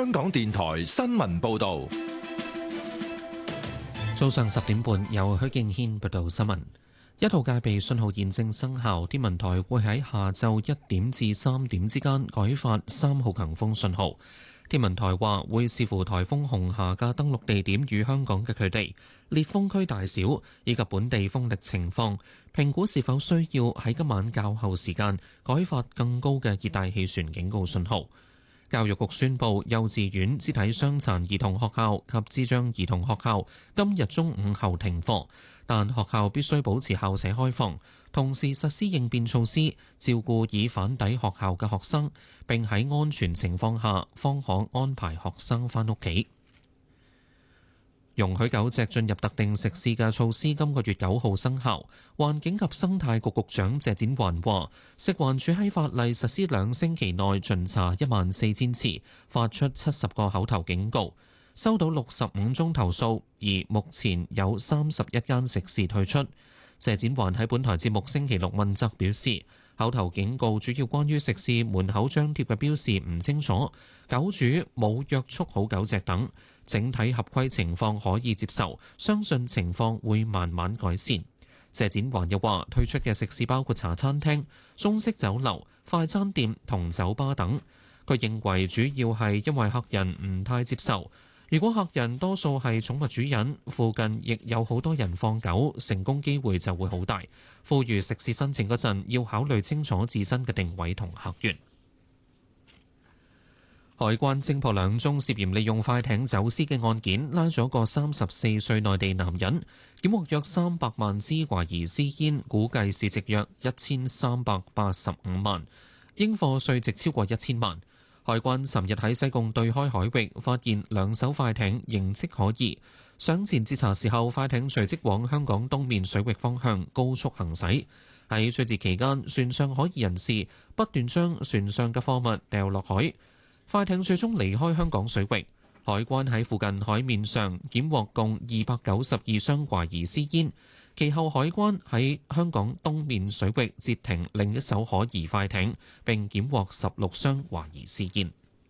香港電台新聞報道。 早上10點半，由許敬軒報道新聞。一號戒備信號現正生效，天文台會喺下晝1點至3點之間改發3號強風信號。天文台話會視乎颱風紅霞嘅登陸地點與香港嘅距離、烈風區大小以及本地風力情況，評估是否需要喺今晚較後時間改發更高嘅熱帶氣旋警告信號。教育局宣布，幼稚園、肢體傷殘兒童學校及智障兒童學校今日中午後停課，但學校必須保持校舍開放，同時實施應變措施，照顧已返抵學校嘅學生，並喺安全情況下方可安排學生返屋企。容許狗隻進入特定食肆嘅措施今個月9號生效。環境及生態局局長謝展寰話，食環署喺法例實施2星期內巡查14000次，發出70個口頭警告，收到65宗投訴，而目前有31間食肆退出。謝展寰喺本台節目星期六問責表示，口頭警告主要關於食肆門口張貼嘅標示唔清楚、狗主冇約束好狗隻等，整體合規情況可以接受，相信情況會慢慢改善。謝展寰又話，退出嘅食肆包括茶餐廳、中式酒樓、快餐店同酒吧等。佢認為主要係因為客人唔太接受。如果客人多數係寵物主人，附近亦有好多人放狗，成功機會就會好大。呼籲食肆申請嗰陣要考慮清楚自身嘅定位同客源。海關偵破2宗涉嫌利用快艇走私嘅案件，拉咗個34歲內地男人，檢獲約300萬支懷疑私煙，估計市值約1385萬，應課稅值超過1000萬。海關尋日喺西貢對開海域發現2艘快艇，形跡可疑。上前截查時候，快艇隨即往香港東面水域方向高速行駛。喺追截期間，船上可疑人士不斷將船上嘅貨物掉落海。快艇最終離開香港水域。海關喺附近海面上檢獲共292箱懷疑私煙。其後海關喺香港東面水域截停另一艘可疑快艇，並檢獲16箱懷疑私煙。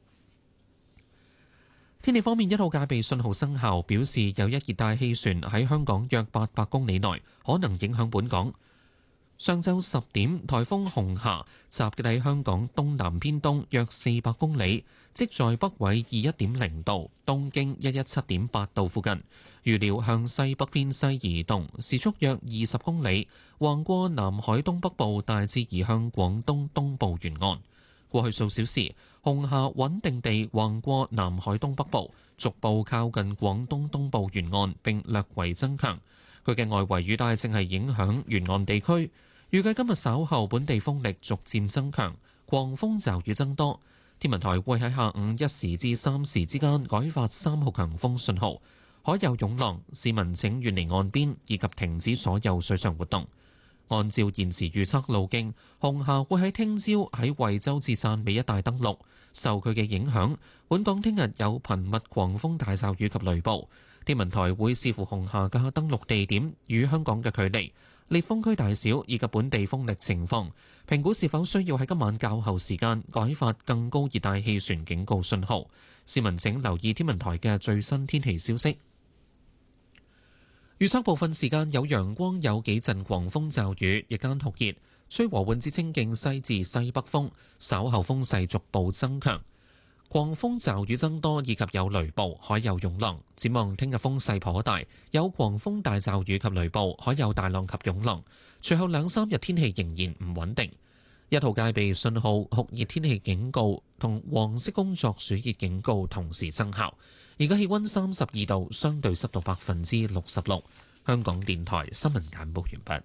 天氣方面，1號戒備信號生效，表示有一熱帶氣旋喺香港約800公里內，可能影響本港。上晝10點，颱風紅霞集結喺香港東南偏東約400公里，即在北緯21.0度、東經117.8度附近。預料向西北偏西移動，時速約20公里，橫過南海東北部，大致移向廣東東部沿岸。過去數小時，紅霞穩定地橫過南海東北部，逐步靠近廣東東部沿岸，並略為增強。佢嘅外圍雨帶正係影響沿岸地區。預計今日稍後本地風力逐漸增強，狂風驟雨增多。天文台會喺下午1時至3時之間改發3號強風信號。海有湧浪，市民請遠離岸邊以及停止所有水上活動。按照現時預測路徑，紅霞會喺聽朝喺惠州至汕尾一帶登陸。受佢嘅影響，本港聽日有頻密狂風大驟雨及雷暴。天文台會視乎紅霞嘅登陸地點與香港嘅距離、烈風區大小以及本地風力情況，評估是否需要喺今晚較後時間改發更高熱帶氣旋警告信號。市民請留意天文台嘅最新天氣消息。預測部分時間有陽光，有幾陣狂風驟雨，日間酷熱，吹和緩至清勁西至西北風，稍後風勢逐步增強。狂風驟雨增多，以及有雷暴，海有湧浪。展望聽日風勢頗大，有狂風大驟雨及雷暴，海有大浪及湧浪。隨後2-3日天氣仍然唔穩定。1號戒備信號、酷熱天氣警告同黃色工作暑熱警告同時生效。而家氣溫32度，相對濕度66%。香港電台新聞簡報完畢。